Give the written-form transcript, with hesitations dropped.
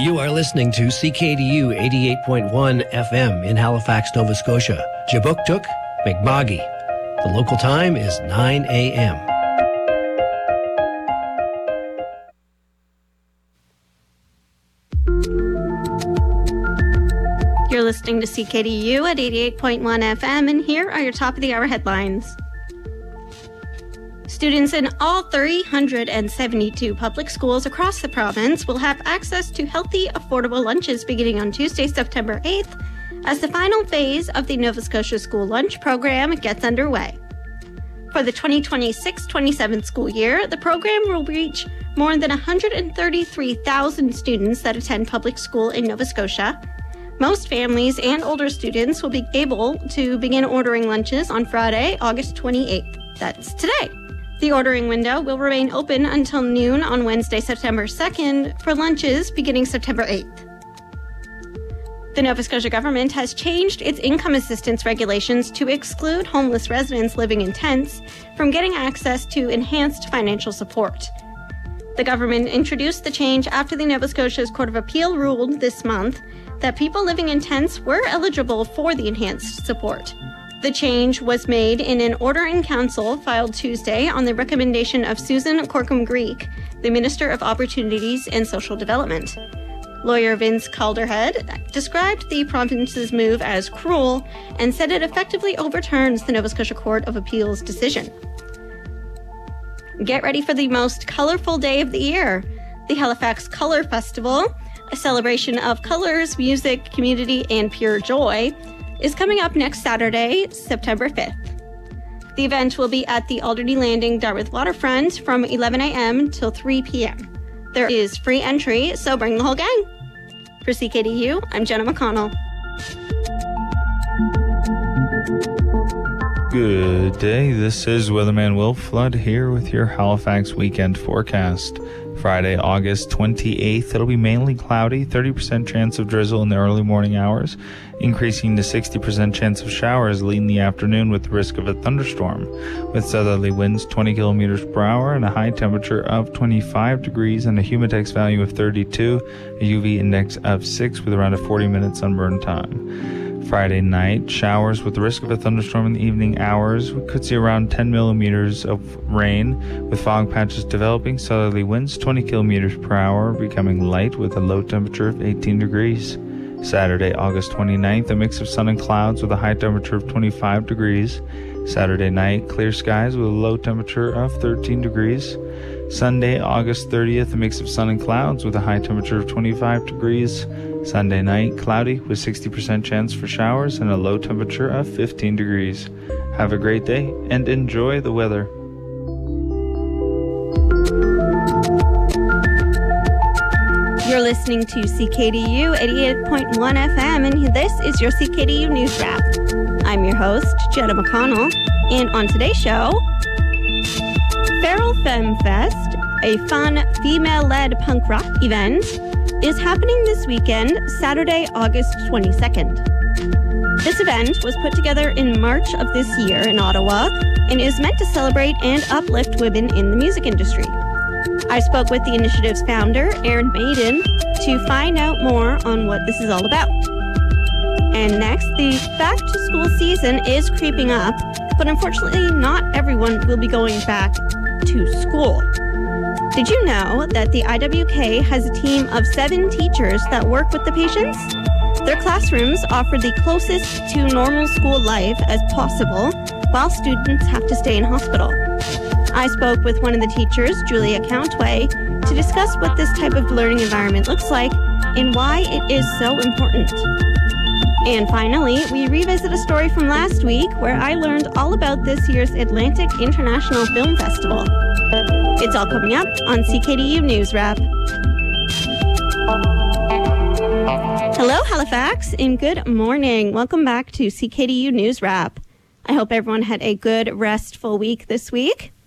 You are listening to CKDU 88.1 FM in Halifax, Nova Scotia. Jabuktuk, Mi'kma'ki. The local time is 9 a.m. You're listening to CKDU at 88.1 FM, and here are your top of the hour headlines. Students in all 372 public schools across the province will have access to healthy, affordable lunches beginning on Tuesday, September 8th, as the final phase of the Nova Scotia School Lunch Program gets underway. For the 2026-27 school year, the program will reach more than 133,000 students that attend public school in Nova Scotia. Most families and older students will be able to begin ordering lunches on Friday, August 28th. That's today. The ordering window will remain open until noon on Wednesday, September 2nd, for lunches beginning September 8th. The Nova Scotia government has changed its income assistance regulations to exclude homeless residents living in tents from getting access to enhanced financial support. The government introduced the change after the Nova Scotia's Court of Appeal ruled this month that people living in tents were eligible for the enhanced support. The change was made in an order in council filed Tuesday on the recommendation of Susan Corkum-Greek, the Minister of Opportunities and Social Development. Lawyer Vince Calderhead described the province's move as cruel and said it effectively overturns the Nova Scotia Court of Appeal's decision. Get ready for the most colorful day of the year, the Halifax Colour Festival, a celebration of colors, music, community, and pure joy, is coming up next Saturday, September 5th. The event will be at the Alderney Landing Dartmouth Waterfront from 11 a.m. till 3 p.m. There is free entry, so bring the whole gang. For CKDU, I'm Jenna McConnell. Good day, this is Weatherman Will Flood here with your Halifax weekend forecast. Friday, August 28th, it'll be mainly cloudy, 30% chance of drizzle in the early morning hours, increasing to 60% chance of showers late in the afternoon with the risk of a thunderstorm, with southerly winds 20 kilometers per hour and a high temperature of 25 degrees and a humidex value of 32, a UV index of 6 with around a 40-minute sunburn time. Friday night, showers with the risk of a thunderstorm in the evening hours. We could see around 10 millimeters of rain, with fog patches developing, southerly winds 20 kilometers per hour, becoming light with a low temperature of 18 degrees. Saturday, August 29th, a mix of sun and clouds with a high temperature of 25 degrees. Saturday night, clear skies with a low temperature of 13 degrees. Sunday, August 30th, a mix of sun and clouds with a high temperature of 25 degrees. Sunday night, cloudy with 60% chance for showers and a low temperature of 15 degrees. Have a great day and enjoy the weather. You're listening to CKDU 88.1 FM, and this is your CKDU News Wrap. I'm your host, Jenna McConnell, and on today's show, Feral Femme Fest, a fun female-led punk rock event, is happening this weekend, Saturday, August 22nd. This event was put together in March of this year in Ottawa and is meant to celebrate and uplift women in the music industry. I spoke with the initiative's founder, Erin Maiden, to find out more on what this is all about. And next, the back-to-school season is creeping up, but unfortunately not everyone will be going back to school. Did you know that the IWK has a team of 7 teachers that work with the patients? Their classrooms offer the closest to normal school life as possible, while students have to stay in hospital. I spoke with one of the teachers, Julia Countway, to discuss what this type of learning environment looks like and why it is so important. And finally, we revisit a story from last week where I learned all about this year's Atlantic International Film Festival. It's all coming up on CKDU News Wrap. Hello, Halifax, and good morning. Welcome back to CKDU News Wrap. I hope everyone had a good, restful week this week.